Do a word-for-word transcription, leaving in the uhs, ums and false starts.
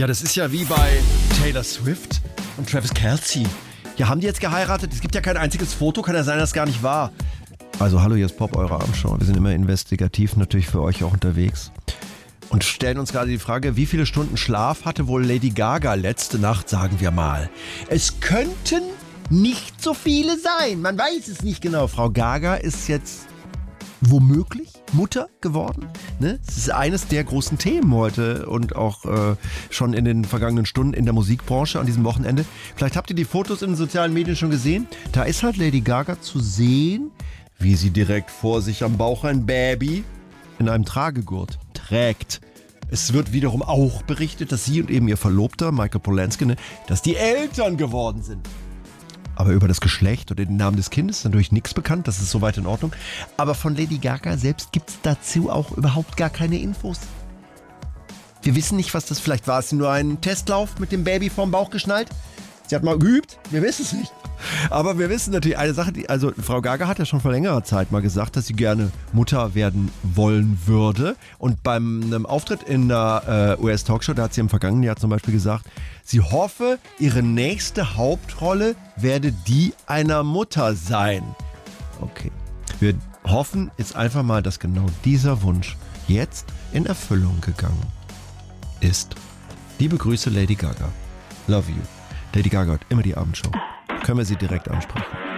Ja, das ist ja wie bei Taylor Swift und Travis Kelce. Ja, haben die jetzt geheiratet? Es gibt ja kein einziges Foto, kann ja sein, dass es gar nicht war. Also hallo, hier ist Pop, eure Abendshow. Wir sind immer investigativ natürlich für euch auch unterwegs. Und stellen uns gerade die Frage, wie viele Stunden Schlaf hatte wohl Lady Gaga letzte Nacht, sagen wir mal. Es könnten nicht so viele sein, man weiß es nicht genau. Frau Gaga ist jetzt womöglich Mutter geworden. Ne? Das ist eines der großen Themen heute und auch äh, schon in den vergangenen Stunden in der Musikbranche an diesem Wochenende. Vielleicht habt ihr die Fotos in den sozialen Medien schon gesehen. Da ist halt Lady Gaga zu sehen, wie sie direkt vor sich am Bauch ein Baby in einem Tragegurt trägt. Es wird wiederum auch berichtet, dass sie und eben ihr Verlobter, Michael Polansky, ne, dass die Eltern geworden sind. Aber über das Geschlecht oder den Namen des Kindes ist natürlich nichts bekannt, das ist soweit in Ordnung. Aber von Lady Gaga selbst gibt es dazu auch überhaupt gar keine Infos. Wir wissen nicht, was das vielleicht war. Es nur ein Testlauf mit dem Baby vorm Bauch geschnallt? Sie hat mal geübt? Wir wissen es nicht. Aber wir wissen natürlich eine Sache, die, also Frau Gaga hat ja schon vor längerer Zeit mal gesagt, dass sie gerne Mutter werden wollen würde. Und beim einem Auftritt in der äh, U S-Talkshow, da hat sie im vergangenen Jahr zum Beispiel gesagt, sie hoffe, ihre nächste Hauptrolle werde die einer Mutter sein. Okay, wir hoffen jetzt einfach mal, dass genau dieser Wunsch jetzt in Erfüllung gegangen ist. Liebe Grüße, Lady Gaga. Love you. Lady Gaga hat immer die Abendshow. Können wir sie direkt ansprechen.